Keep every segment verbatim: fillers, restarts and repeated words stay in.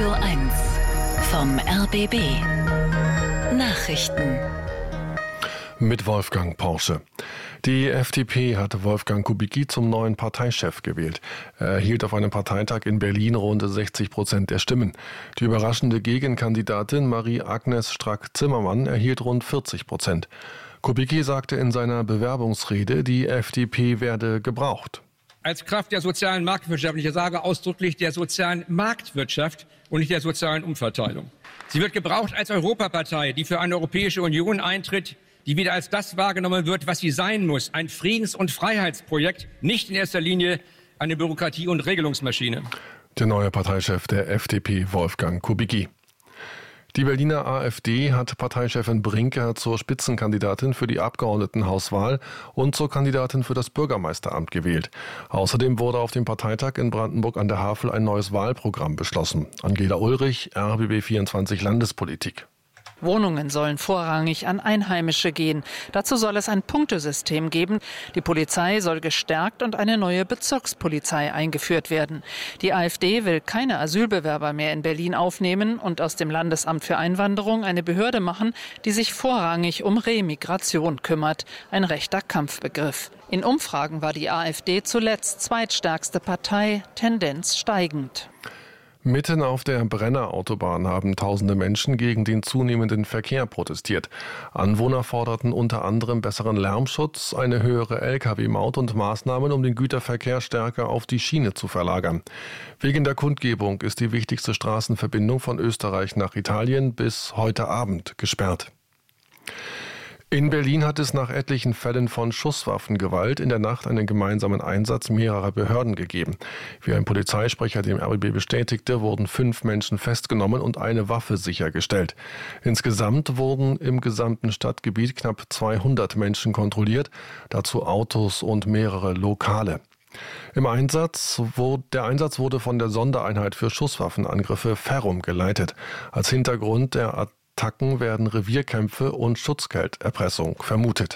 Radio eins vom R B B. Nachrichten mit Wolfgang Porsche. Die F D P hatte Wolfgang Kubicki zum neuen Parteichef gewählt. Er erhielt auf einem Parteitag in Berlin rund sechzig Prozent der Stimmen. Die überraschende Gegenkandidatin Marie-Agnes Strack-Zimmermann erhielt rund vierzig Prozent. Kubicki sagte in seiner Bewerbungsrede, die F D P werde gebraucht. Als Kraft der sozialen Marktwirtschaft, ich sage ausdrücklich der sozialen Marktwirtschaft und nicht der sozialen Umverteilung. Sie wird gebraucht als Europapartei, die für eine Europäische Union eintritt, die wieder als das wahrgenommen wird, was sie sein muss, ein Friedens- und Freiheitsprojekt, nicht in erster Linie eine Bürokratie- und Regelungsmaschine. Der neue Parteichef der F D P, Wolfgang Kubicki. Die Berliner AfD hat Parteichefin Brinker zur Spitzenkandidatin für die Abgeordnetenhauswahl und zur Kandidatin für das Bürgermeisteramt gewählt. Außerdem wurde auf dem Parteitag in Brandenburg an der Havel ein neues Wahlprogramm beschlossen. Angela Ulrich, R B B vierundzwanzig Landespolitik. Wohnungen sollen vorrangig an Einheimische gehen. Dazu soll es ein Punktesystem geben. Die Polizei soll gestärkt und eine neue Bezirkspolizei eingeführt werden. Die AfD will keine Asylbewerber mehr in Berlin aufnehmen und aus dem Landesamt für Einwanderung eine Behörde machen, die sich vorrangig um Remigration kümmert. Ein rechter Kampfbegriff. In Umfragen war die AfD zuletzt zweitstärkste Partei, Tendenz steigend. Mitten auf der Brenner-Autobahn haben tausende Menschen gegen den zunehmenden Verkehr protestiert. Anwohner forderten unter anderem besseren Lärmschutz, eine höhere L K W-Maut und Maßnahmen, um den Güterverkehr stärker auf die Schiene zu verlagern. Wegen der Kundgebung ist die wichtigste Straßenverbindung von Österreich nach Italien bis heute Abend gesperrt. In Berlin hat es nach etlichen Fällen von Schusswaffengewalt in der Nacht einen gemeinsamen Einsatz mehrerer Behörden gegeben. Wie ein Polizeisprecher dem R B B bestätigte, wurden fünf Menschen festgenommen und eine Waffe sichergestellt. Insgesamt wurden im gesamten Stadtgebiet knapp zweihundert Menschen kontrolliert, dazu Autos und mehrere Lokale. Im Einsatz wurde, der Einsatz wurde von der Sondereinheit für Schusswaffenangriffe Ferrum geleitet. Als Hintergrund der Attacken werden Revierkämpfe und Schutzgelderpressung vermutet.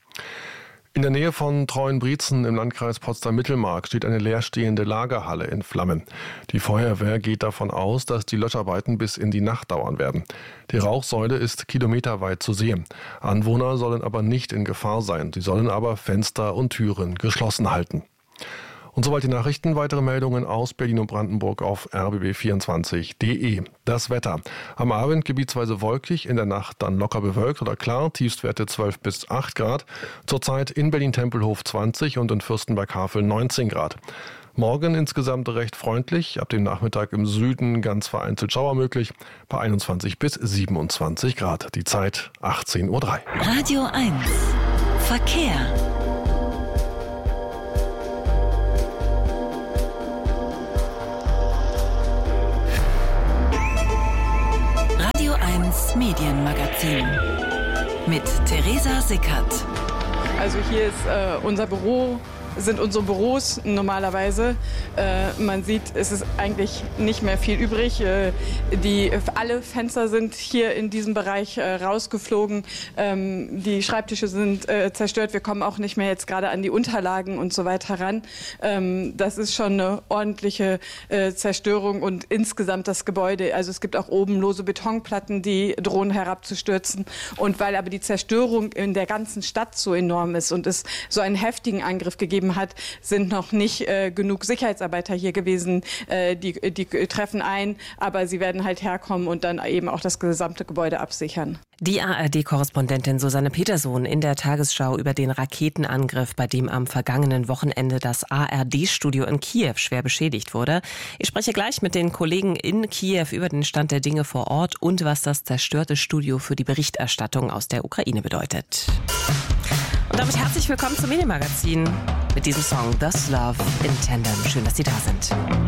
In der Nähe von Treuenbrietzen im Landkreis Potsdam-Mittelmark steht eine leerstehende Lagerhalle in Flammen. Die Feuerwehr geht davon aus, dass die Löscharbeiten bis in die Nacht dauern werden. Die Rauchsäule ist kilometerweit zu sehen. Anwohner sollen aber nicht in Gefahr sein. Sie sollen aber Fenster und Türen geschlossen halten. Und soweit die Nachrichten. Weitere Meldungen aus Berlin und Brandenburg auf r b b vierundzwanzig punkt d e. Das Wetter. Am Abend gebietsweise wolkig, in der Nacht dann locker bewölkt oder klar, Tiefstwerte zwölf bis acht Grad. Zurzeit in Berlin-Tempelhof zwanzig und in Fürstenberg-Havel neunzehn Grad. Morgen insgesamt recht freundlich, ab dem Nachmittag im Süden ganz vereinzelt Schauer möglich, bei einundzwanzig bis siebenundzwanzig Grad. Die Zeit achtzehn Uhr drei. Radio eins Verkehr. Medienmagazin mit Theresa Sickert. Also hier ist äh, unser Büro, sind unsere Büros normalerweise. Äh, man sieht, es ist eigentlich nicht mehr viel übrig. Äh, die, alle Fenster sind hier in diesem Bereich äh, rausgeflogen. Ähm, die Schreibtische sind äh, zerstört. Wir kommen auch nicht mehr jetzt gerade an die Unterlagen und so weiter ran. Ähm, das ist schon eine ordentliche äh, Zerstörung und insgesamt das Gebäude. Also es gibt auch oben lose Betonplatten, die drohen herabzustürzen. Und weil aber die Zerstörung in der ganzen Stadt so enorm ist und es so einen heftigen Angriff gegeben hat, sind noch nicht äh, genug Sicherheitsarbeiter hier gewesen. Äh, die, die treffen ein, aber sie werden halt herkommen und dann eben auch das gesamte Gebäude absichern. Die A R D-Korrespondentin Susanne Petersohn in der Tagesschau über den Raketenangriff, bei dem am vergangenen Wochenende das A R D-Studio in Kiew schwer beschädigt wurde. Ich spreche gleich mit den Kollegen in Kiew über den Stand der Dinge vor Ort und was das zerstörte Studio für die Berichterstattung aus der Ukraine bedeutet. Und damit herzlich willkommen zum Medienmagazin mit diesem Song Thus Love in Tandem. Schön, dass Sie da sind.